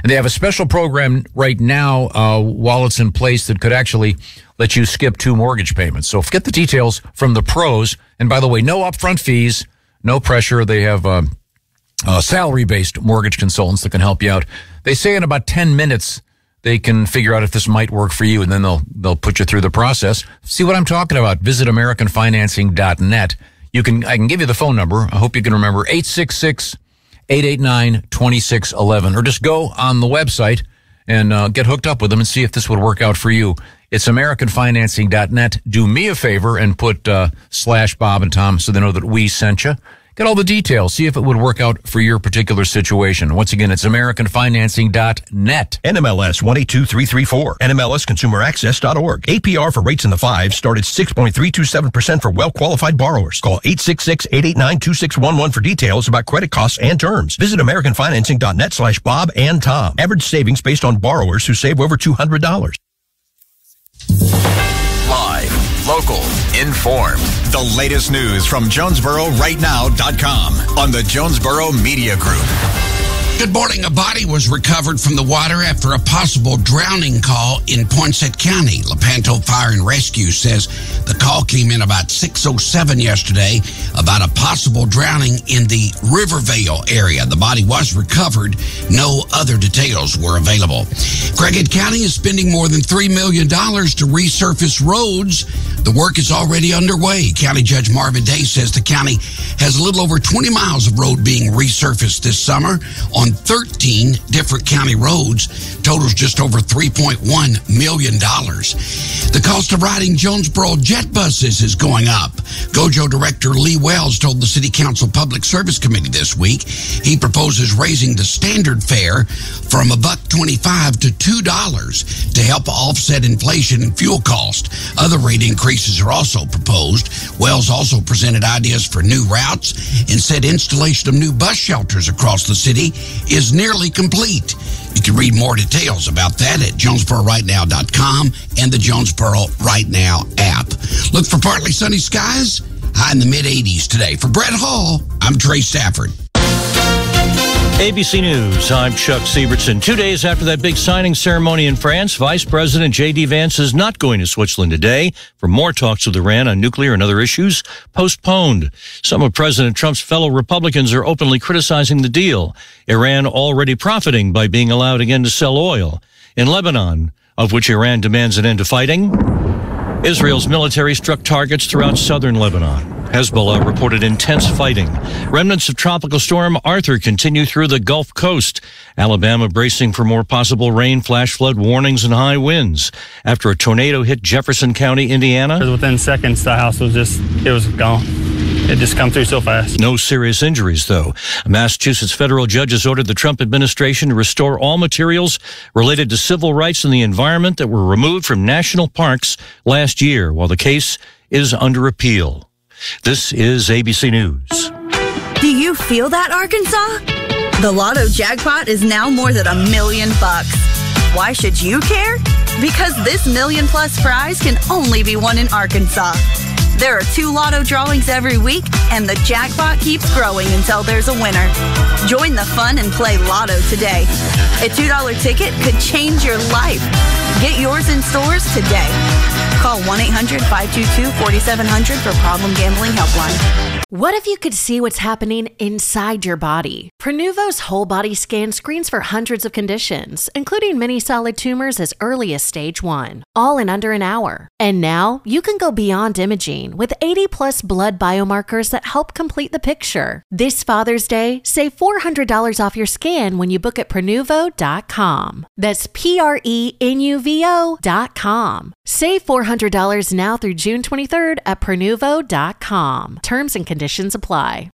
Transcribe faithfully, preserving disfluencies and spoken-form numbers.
And they have a special program right now uh, while it's in place that could actually let you skip two mortgage payments. So get the details from the pros. And by the way, no upfront fees, no pressure. They have uh, uh, salary-based mortgage consultants that can help you out. They say in about ten minutes, they can figure out if this might work for you, and then they'll they'll put you through the process. See what I'm talking about? Visit American Financing dot net. You can I can give you the phone number. I hope you can remember eight six six, eight eight nine, two six one one, or just go on the website and uh, get hooked up with them and see if this would work out for you. It's American Financing dot net. Do me a favor and put uh, slash Bob and Tom so they know that we sent you. Get all the details. See if it would work out for your particular situation. Once again, it's American Financing dot net. N M L S one eight two three three four. N M L S Consumer Access dot org. A P R for rates in the fives start at six point three two seven percent for well-qualified borrowers. Call eight six six, eight eight nine, two six one one for details about credit costs and terms. Visit American Financing dot net slash Bob and Tom. Average savings based on borrowers who save over two hundred dollars. Live, local, informed. The latest news from Jonesboro Right Now dot com on the Jonesboro Media Group. Good morning. A body was recovered from the water after a possible drowning call in Poinsett County. Lepanto Fire and Rescue says the call came in about six oh seven yesterday about a possible drowning in the Rivervale area. The body was recovered. No other details were available. Craighead County is spending more than three million dollars to resurface roads. The work is already underway. County Judge Marvin Day says the county has a little over twenty miles of road being resurfaced this summer on thirteen different county roads. Totals just over three point one million dollars. The cost of riding Jonesboro jet buses is going up. GOJO Director Lee Wells told the City Council Public Service Committee this week he proposes raising the standard fare from a buck twenty-five to two dollars to help offset inflation and fuel cost. Other rate increases are also proposed. Wells also presented ideas for new routes and said installation of new bus shelters across the city is nearly complete. You can read more details about that at Jonesboro Right Now dot com and the Jonesboro Right Now app. Look for partly sunny skies, high in the mid eighties today. For Brett Hall, I'm Trey Stafford. A B C News, I'm Chuck Siebertson. Two days after that big signing ceremony in France, Vice President J D. Vance is not going to Switzerland today for more talks with Iran on nuclear and other issues postponed. Some of President Trump's fellow Republicans are openly criticizing the deal. Iran already profiting by being allowed again to sell oil. In Lebanon, of which Iran demands an end to fighting, Israel's military struck targets throughout southern Lebanon. Hezbollah reported intense fighting. Remnants of Tropical Storm Arthur continue through the Gulf Coast. Alabama bracing for more possible rain, flash flood warnings, and high winds after a tornado hit Jefferson County, Indiana. Within seconds, the house was just, it was gone. It just come through so fast. No serious injuries, though. A Massachusetts federal judge has ordered the Trump administration to restore all materials related to civil rights and the environment that were removed from national parks last year, while the case is under appeal. This is A B C News. Do you feel that, Arkansas? The Lotto jackpot is now more than a million bucks. Why should you care? Because this million plus prize can only be won in Arkansas. There are two Lotto drawings every week, and the jackpot keeps growing until there's a winner. Join the fun and play Lotto today. A two dollar ticket could change your life. Get yours in stores today. Call one eight hundred, five two two, four seven zero zero for Problem Gambling Helpline. What if you could see what's happening inside your body? Prenuvo's whole body scan screens for hundreds of conditions, including many solid tumors as early as stage one, all in under an hour. And now you can go beyond imaging with eighty plus blood biomarkers that help complete the picture. This Father's Day, save four hundred dollars off your scan when you book at Prenuvo dot com. That's P R E N U V O dot com. Save four hundred dollars now through June twenty-third at Prenuvo dot com. Terms and conditions apply.